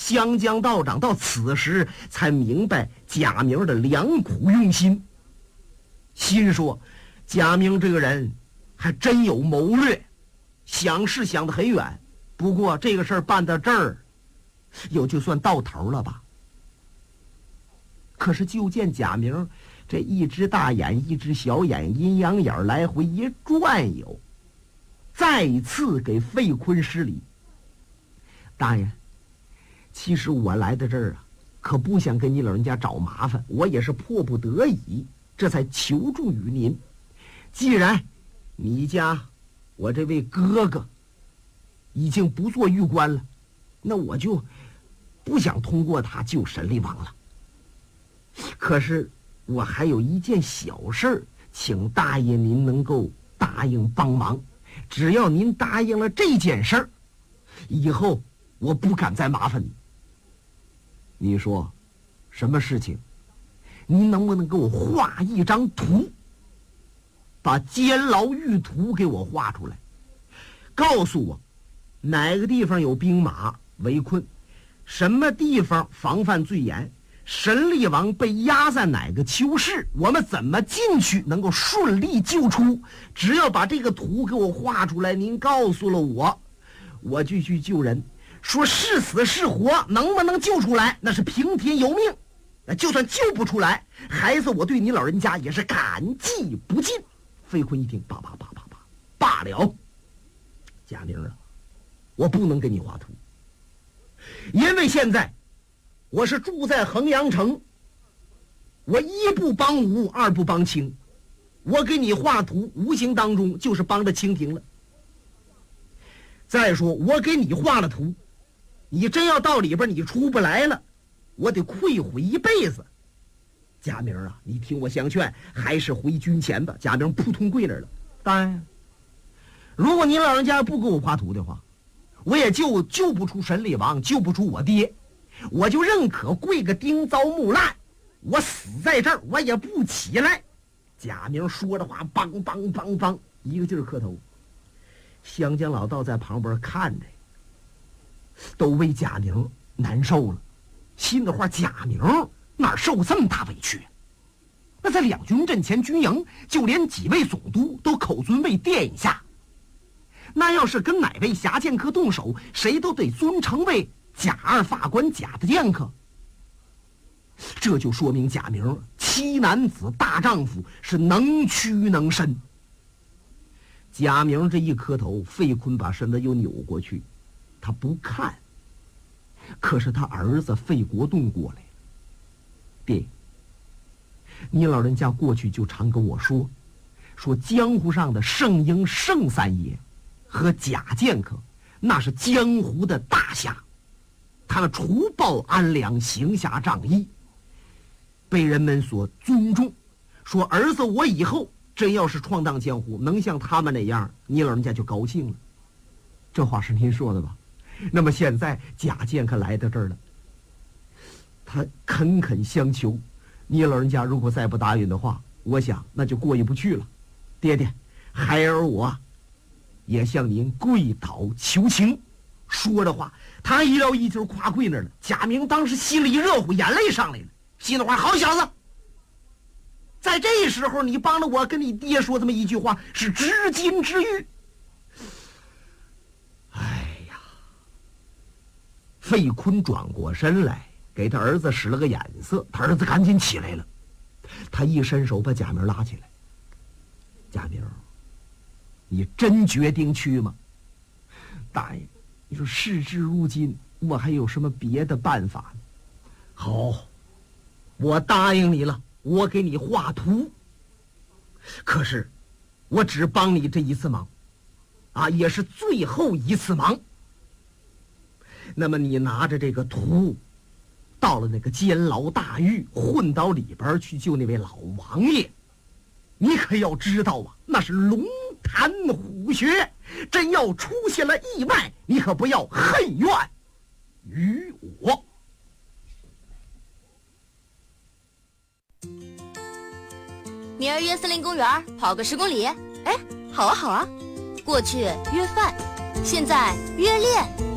湘江道长到此时才明白贾明的良苦用心，心说贾明这个人还真有谋略，想是想得很远，不过这个事儿办到这儿也就算到头了吧。可是就见贾明这一只大眼一只小眼阴阳眼来回一转悠，再次给费坤施礼。大爷，其实我来到这儿啊，可不想跟你老人家找麻烦，我也是迫不得已，这才求助于您。既然你家我这位哥哥已经不做狱官了，那我就不想通过他救沈厉王了。可是我还有一件小事儿，请大爷您能够答应帮忙。只要您答应了这件事儿，以后我不敢再麻烦你。你说什么事情？您能不能给我画一张图，把监牢狱图给我画出来，告诉我哪个地方有兵马围困，什么地方防范最严，沈厉王被压在哪个囚室，我们怎么进去能够顺利救出。只要把这个图给我画出来，您告诉了我，我就去救人。说是死是活，能不能救出来那是凭天由命，就算救不出来，孩子我对你老人家也是感激不尽。费坤一听，罢了，贾明啊，我不能给你画图，因为现在我是住在衡阳城，我一不帮吴，二不帮清，我给你画图无形当中就是帮着清廷了。再说我给你画了图，你真要到里边你出不来了，我得愧悔一辈子。贾明啊，你听我相劝，还是回军前吧。贾明扑通跪那儿了。当然，如果您老人家不给我画图的话，我也救不出沈厉王，救不出我爹，我就认可跪个钉遭木烂，我死在这儿我也不起来。贾明说着话，梆一个劲儿磕头。湘江老道在旁边看着，都为贾明难受了，心里话贾明哪受这么大委屈？那在两军阵前军营，就连几位总督都口尊为殿下，那要是跟哪位侠剑客动手，谁都得尊称为贾二法官贾的剑客。这就说明贾明七男子大丈夫，是能屈能伸。贾明这一磕头，费坤把身子又扭过去，他不看。可是他儿子费国栋过来了。爹，你老人家过去就常跟我说江湖上的圣婴圣三爷和贾剑客，那是江湖的大侠，他们除暴安良，行侠仗义，被人们所尊重。说儿子我以后真要是闯荡江湖，能像他们那样，你老人家就高兴了。这话是您说的吧？那么现在贾剑客来到这儿了，他恳相求，你老人家如果再不答应的话，我想那就过意不去了。爹爹，孩儿我也向您跪倒求情。说着话，他一撩衣袖跨跪那儿了。贾明当时心里一热乎，眼泪上来了，心里话：好小子，在这时候你帮了我跟你爹说这么一句话，是知金知玉。哎呀，费坤转过身来给他儿子使了个眼色，他儿子赶紧起来了，他一伸手把贾明拉起来。贾明，你真决定去吗？大爷，你说事至如今，我还有什么别的办法呢？好，我答应你了，我给你画图。可是我只帮你这一次忙啊，也是最后一次忙。那么你拿着这个图到了那个监牢大狱，混到里边去救那位老王爷，你可要知道啊，那是龙潭虎穴，真要出现了意外，你可不要恨怨于我。 明儿约森林公园跑个10公里。 哎，好啊好啊。 过去约饭，现在约练。